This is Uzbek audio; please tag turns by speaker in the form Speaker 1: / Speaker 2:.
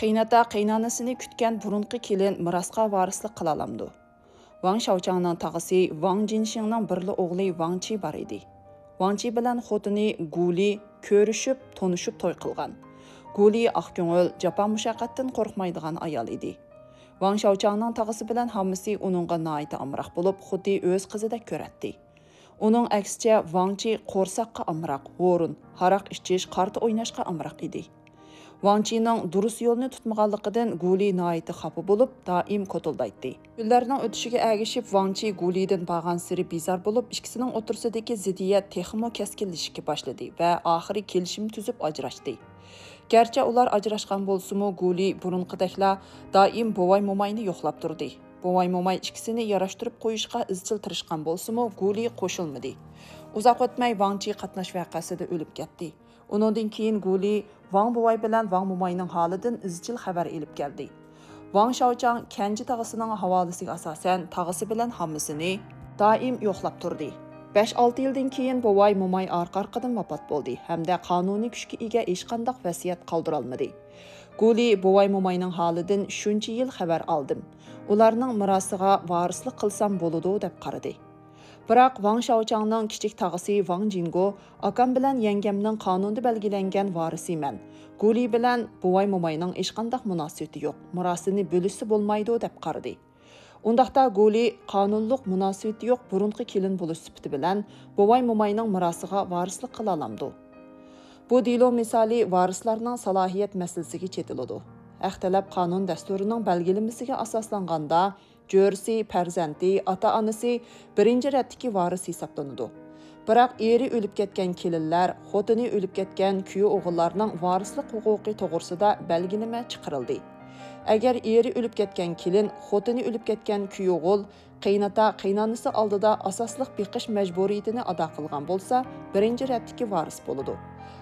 Speaker 1: Qiynata qiynanasini kutgan burunqi kelin mirasqa varislik qila olamdi. Wang Shaochangning tag'isi Wang Jinxingning birli o'g'li Wang Qi bor edi. Wang Qi bilan xotini Guli ko'rishib, tonishib to'y qilgan. Guli oqko'ngil, jafo mushaqqatdan qo'rqmaydigan ayol edi. Wang Shaochangning tag'isi bilan hammasi uningga noita amroq bo'lib, xuddi o'z qizidek ko'ratdi. Uning aksicha Wang Qi qo'rsaqqa amroq, o'rin, haraq ichish, qarta o'ynashga amroq edi. Wang Qining durus yo'lni tutmaganligidan Guli noiti xafa bo'lib, doim ko'tildaydi. Kunlarning o'tishiga ergishib, Wang Qi Gulidan bag'an siri bizar bo'lib, ikkisining o'tirsidagi ziddiyat texmo keskinlashishga boshladi va oxiri kelishim tuzib ajrashdi. Garchi ular ajrashgan bo'lsa-mu, Guli burunqidakla doim bovay momayni yo'qlab turdi. Bovay momay ikkisini yarashtirib qo'yishga izchil tirishgan bo'lsa-mu, Guli qo'shilmadi. Uzoq o'tmay Wang Qi qatnash voqeasida o'lib ketdi. Uningdan keyin Guli Wang bovay bilan Wang momayning holidan izchil xabar elib keldi. Wang Shaochang Kenji tag'isining havolasiga asosan tag'isi bilan hammasini doim yo'qlab turdi. 5-6 yildan keyin bovay momay orqa-orqadan vafot bo'ldi hamda qonuniy kuchga ega hech qanday vasiyat qoldira olmadi. Guli bovay momayning holidan shuncha yil xabar oldim. Ularning mirosiga varislik qilsam bo'ladi deb qaradi. Biroq Wang Shaochangning kichik tag'isi Wang Jingo akam bilan yangamning qonunda belgilangan varisiman. Guli bilan buvay momayning hech qanday munosabati yo'q. Mirosini bo'lishsa bo'lmaydi deb qaradi. Undaqda Guli qonunliq munosabati yo'q burunqi kelin bo'lish sifati bilan buvay momayning mirosiga varislik qila olamdi. Bu dilo misoli varislarning salohiyat masalasiga chetiladi. Ixtilof qonun dasturining belgilamasiga asoslanganda Jo'risi, farzandi, ota-onasi birinchi ratdagi varis hisoblanadi. Biroq eri o'lib ketgan kelinlar, xotini o'lib ketgan kuya o'g'illarning varislik huquqi to'g'risida belgilama chiqarildi. Agar eri o'lib ketgan kelin, xotini o'lib ketgan kuya o'g'il qiynata qiynanasi oldida asosliq beqish majburiyatini ado qilgan bo'lsa, birinchi ratdagi varis bo'ladi.